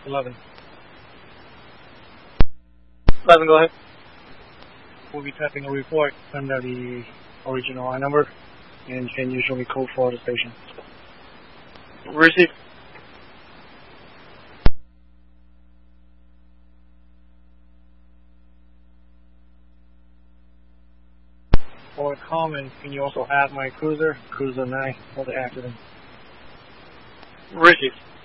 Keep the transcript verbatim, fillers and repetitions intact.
eleven. eleven, go ahead. We'll be typing a report under the original I number, and can you show me code for the station? Receive. For common, can you also add my cruiser, cruiser nine, for the accident? Receive.